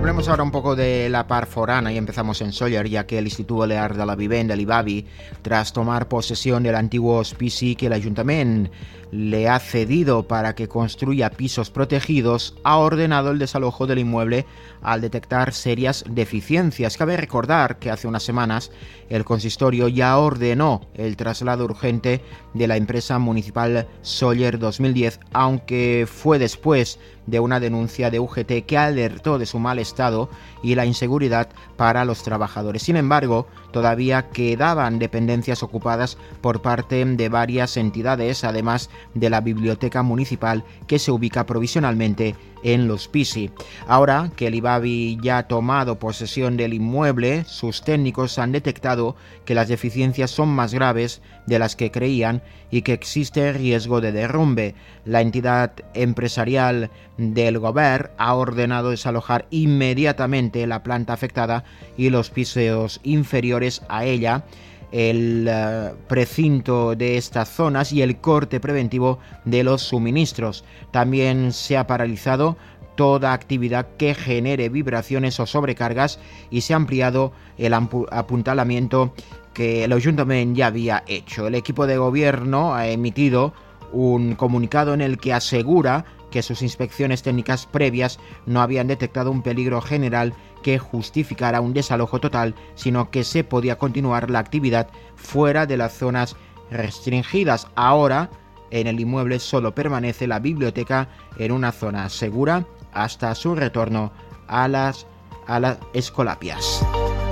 Hablemos ahora un poco de la part forana y empezamos en Sóller, ya que el Instituto Balear de la Vivenda, l'IBAVI, tras tomar posesión del antiguo hospici que el Ayuntamiento le ha cedido para que construya pisos protegidos, ha ordenado el desalojo del inmueble al detectar serias deficiencias. Cabe recordar que hace unas semanas el consistorio ya ordenó el traslado urgente de la empresa municipal Sóller 2010, aunque fue después de una denuncia de UGT que alertó de su mal estado y la inseguridad para los trabajadores. Sin embargo, todavía quedaban dependencias ocupadas por parte de varias entidades, además de la biblioteca municipal que se ubica provisionalmente en Los Pisi. Ahora que el IBAVI ya ha tomado posesión del inmueble, sus técnicos han detectado que las deficiencias son más graves de las que creían y que existe riesgo de derrumbe. La entidad empresarial del Govern ha ordenado desalojar inmediatamente la planta afectada y los pisos inferiores a ella, el precinto de estas zonas y el corte preventivo de los suministros. También se ha paralizado toda actividad que genere vibraciones o sobrecargas y se ha ampliado el apuntalamiento que el Ayuntamiento ya había hecho. El equipo de gobierno ha emitido un comunicado en el que asegura que sus inspecciones técnicas previas no habían detectado un peligro general que justificara un desalojo total, sino que se podía continuar la actividad fuera de las zonas restringidas. Ahora, en el inmueble solo permanece la biblioteca en una zona segura hasta su retorno a las Escolapias.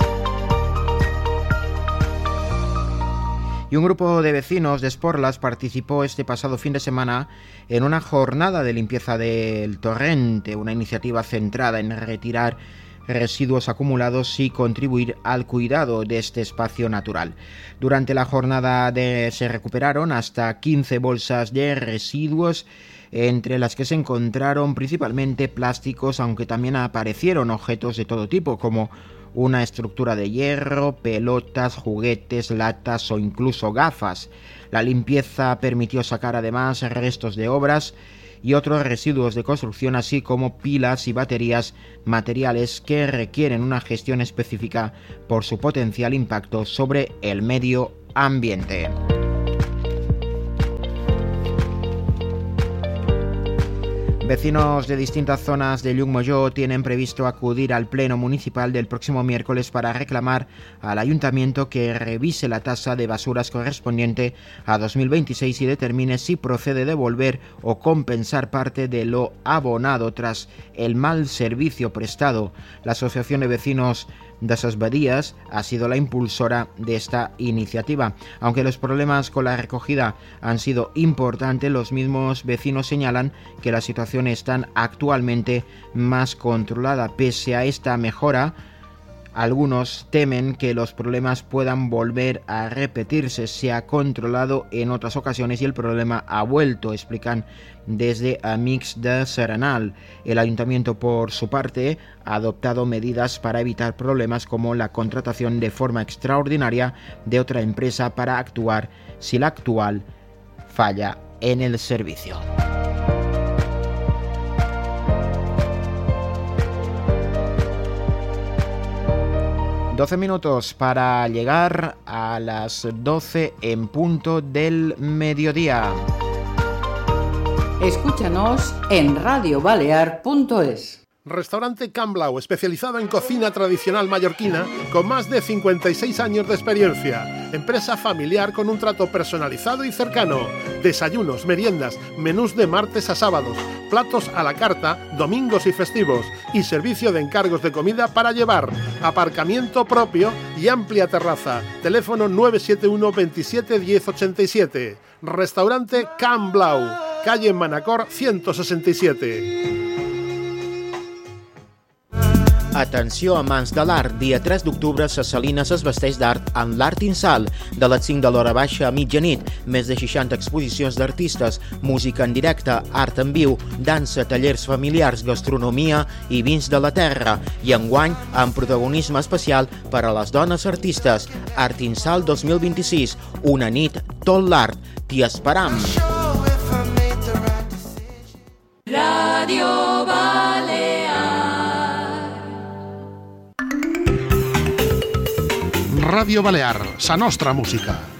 Y un grupo de vecinos de Esporlas participó este pasado fin de semana en una jornada de limpieza del torrente, una iniciativa centrada en retirar residuos acumulados y contribuir al cuidado de este espacio natural. Durante la jornada se recuperaron hasta 15 bolsas de residuos, entre las que se encontraron principalmente plásticos, aunque también aparecieron objetos de todo tipo, como una estructura de hierro, pelotas, juguetes, latas o incluso gafas. La limpieza permitió sacar además restos de obras y otros residuos de construcción, así como pilas y baterías, materiales que requieren una gestión específica por su potencial impacto sobre el medio ambiente. Vecinos de distintas zonas de Llucmajor tienen previsto acudir al pleno municipal del próximo miércoles para reclamar al ayuntamiento que revise la tasa de basuras correspondiente a 2026 y determine si procede devolver o compensar parte de lo abonado tras el mal servicio prestado. La Asociación de Vecinos de Ses Badies ha sido la impulsora de esta iniciativa. Aunque los problemas con la recogida han sido importantes, los mismos vecinos señalan que la situación está actualmente más controlada. Pese a esta mejora, algunos temen que los problemas puedan volver a repetirse. Se ha controlado en otras ocasiones y el problema ha vuelto, explican desde Amics de Serenal. El ayuntamiento, por su parte, ha adoptado medidas para evitar problemas como la contratación de forma extraordinaria de otra empresa para actuar si la actual falla en el servicio. ...12 minutos para llegar a las 12 en punto del mediodía. Escúchanos en radiobalear.es. Restaurante Can Blau, especializado en cocina tradicional mallorquina, con más de 56 años de experiencia. Empresa familiar con un trato personalizado y cercano. Desayunos, meriendas, menús de martes a sábados, platos a la carta, domingos y festivos, y servicio de encargos de comida para llevar, aparcamiento propio y amplia terraza. Teléfono 971 27 1087. Restaurante Can Blau, calle Manacor 167. Atenció, amants de l'art, dia 3 d'octubre, Ses Salines es vesteix d'art amb l'Art Insal, de les 5 de l'hora baixa a mitjanit, més de 60 exposicions d'artistes, música en directe, art en viu, dansa, tallers familiars, gastronomia i vins de la terra, i enguany amb protagonisme especial per a les dones artistes. Art Insal 2026, una nit, tot l'art, t'hi esperam. Radio Balear. Radio Balear, sa nostra música.